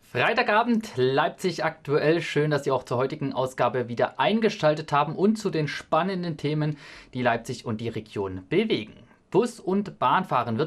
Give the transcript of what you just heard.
Freitagabend, Leipzig aktuell. Schön, dass Sie auch zur heutigen Ausgabe wieder eingeschaltet haben und zu den spannenden Themen, die Leipzig und die Region bewegen. Bus- und Bahnfahren wird